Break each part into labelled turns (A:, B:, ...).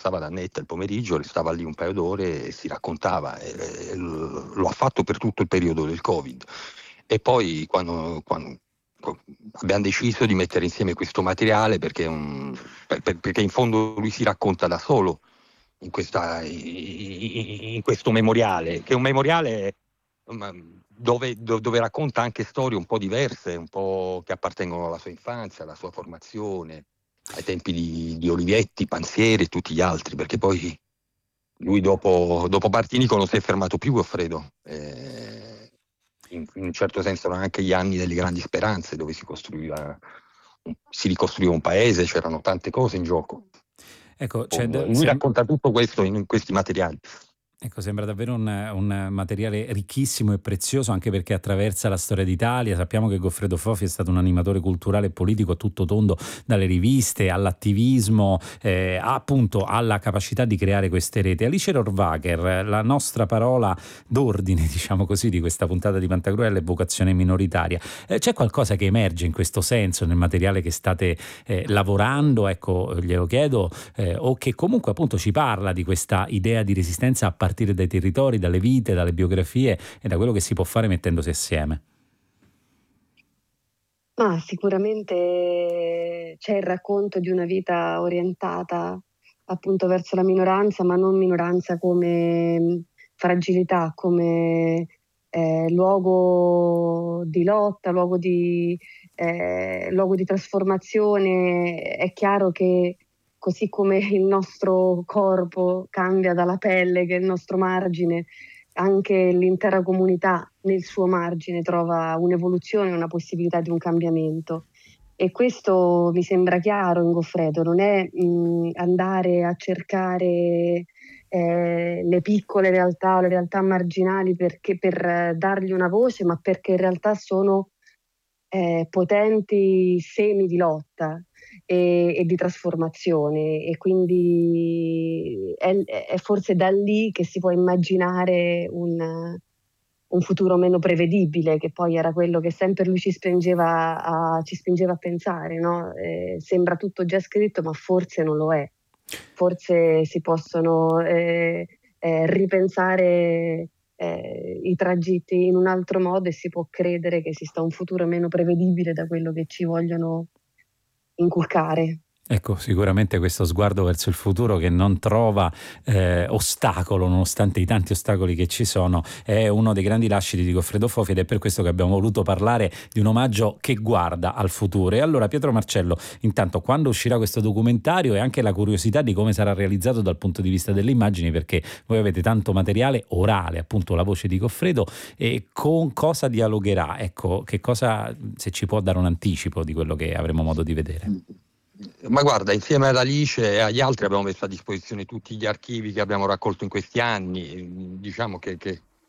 A: passava da Netta il pomeriggio, restava lì un paio d'ore e si raccontava. Lo ha fatto per tutto il periodo del Covid. E poi quando abbiamo deciso di mettere insieme questo materiale perché in fondo lui si racconta da solo in questo memoriale, che è un memoriale dove racconta anche storie un po' diverse, un po' che appartengono alla sua infanzia, alla sua formazione, ai tempi di Olivetti, Panzieri e tutti gli altri, perché poi lui dopo Partinico non si è fermato più, Goffredo. In un certo senso erano anche gli anni delle grandi speranze, dove si ricostruiva un paese, c'erano tante cose in gioco.
B: Ecco,
A: Lui racconta tutto questo in questi materiali.
B: Ecco, sembra davvero un materiale ricchissimo e prezioso, anche perché attraversa la storia d'Italia. Sappiamo che Goffredo Fofi è stato un animatore culturale e politico a tutto tondo, dalle riviste all'attivismo, appunto alla capacità di creare queste reti. Alice Rohrwacher, la nostra parola d'ordine, diciamo così, di questa puntata di Pantagruel è vocazione minoritaria. C'è qualcosa che emerge in questo senso nel materiale che state lavorando, ecco, glielo chiedo, o che comunque appunto ci parla di questa idea di resistenza a partire dai territori, dalle vite, dalle biografie e da quello che si può fare mettendosi assieme?
C: Ma sicuramente c'è il racconto di una vita orientata appunto verso la minoranza, ma non minoranza come fragilità, come luogo di lotta, luogo di trasformazione. È chiaro che così come il nostro corpo cambia dalla pelle, che è il nostro margine, anche l'intera comunità nel suo margine trova un'evoluzione, una possibilità di un cambiamento. E questo mi sembra chiaro in Goffredo, non è andare a cercare le piccole realtà o le realtà marginali per dargli una voce, ma perché in realtà sono potenti semi di lotta e di trasformazione, e quindi è forse da lì che si può immaginare un futuro meno prevedibile, che poi era quello che sempre lui ci spingeva a pensare, no? Sembra tutto già scritto, ma forse non lo è. Forse si possono ripensare i tragitti in un altro modo e si può credere che esista un futuro meno prevedibile da quello che ci vogliono inculcare.
B: Ecco, sicuramente questo sguardo verso il futuro che non trova ostacolo, nonostante i tanti ostacoli che ci sono, è uno dei grandi lasciti di Goffredo Fofi, ed è per questo che abbiamo voluto parlare di un omaggio che guarda al futuro. E allora, Pietro Marcello, intanto, quando uscirà questo documentario, e anche la curiosità di come sarà realizzato dal punto di vista delle immagini, perché voi avete tanto materiale orale, appunto la voce di Goffredo, e con cosa dialogherà? Ecco, che cosa, se ci può dare un anticipo di quello che avremo modo di vedere.
A: Ma guarda, insieme ad Alice e agli altri abbiamo messo a disposizione tutti gli archivi che abbiamo raccolto in questi anni. Diciamo che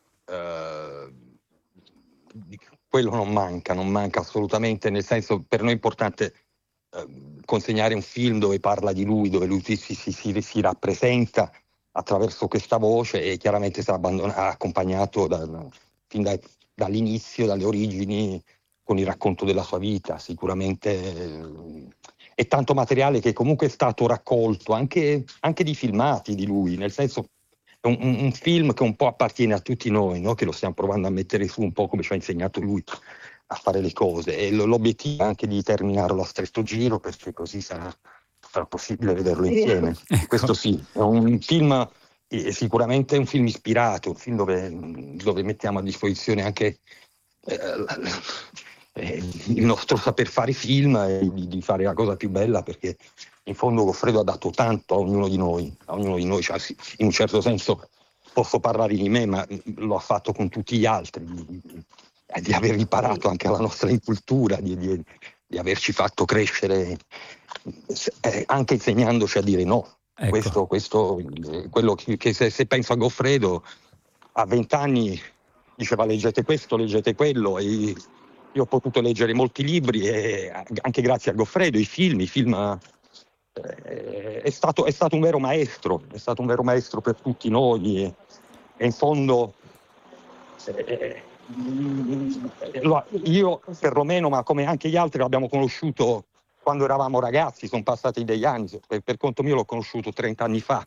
A: quello non manca assolutamente, nel senso, per noi è importante consegnare un film dove parla di lui, dove lui si rappresenta attraverso questa voce, e chiaramente sarà accompagnato dall'inizio, dalle origini, con il racconto della sua vita. Sicuramente è tanto materiale che comunque è stato raccolto, anche di filmati di lui, nel senso è un film che un po' appartiene a tutti noi, no? Che lo stiamo provando a mettere su un po' come ci ha insegnato lui a fare le cose, e l'obiettivo è anche di terminarlo a stretto giro, perché così sarà possibile vederlo insieme.
B: Ecco.
A: Questo sì, è un film, sicuramente è un film ispirato, un film dove mettiamo a disposizione anche il nostro saper fare film, e di fare la cosa più bella, perché in fondo Goffredo ha dato tanto a ognuno di noi, cioè, in un certo senso posso parlare di me, ma lo ha fatto con tutti gli altri, di aver imparato anche alla nostra incultura, di averci fatto crescere, anche insegnandoci a dire no.
B: Ecco.
A: Questo quello che se penso a Goffredo, a 20 anni diceva leggete questo, leggete quello, e io ho potuto leggere molti libri, e anche grazie a Goffredo, i film è stato un vero maestro, per tutti noi, e in fondo io perlomeno, ma come anche gli altri, l'abbiamo conosciuto quando eravamo ragazzi, sono passati degli anni, per conto mio l'ho conosciuto 30 anni fa,